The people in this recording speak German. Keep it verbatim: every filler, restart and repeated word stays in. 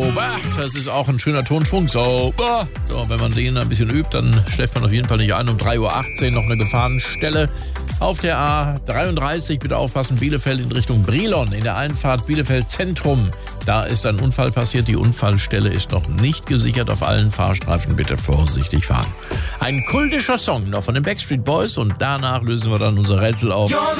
bah, das ist auch ein schöner Tonschwung. So, bah. So, wenn man den ein bisschen übt, dann schläft man auf jeden Fall nicht ein. Um drei Uhr achtzehn noch eine Gefahrenstelle auf der A dreiunddreißig. Bitte aufpassen, Bielefeld in Richtung Brilon. In der Einfahrt Bielefeld Zentrum. Da ist ein Unfall passiert. Die Unfallstelle ist noch nicht gesichert auf allen Fahrstreifen. Bitte vorsichtig fahren. Ein kultischer Song noch von den Backstreet Boys und danach lösen wir dann unser Rätsel auf.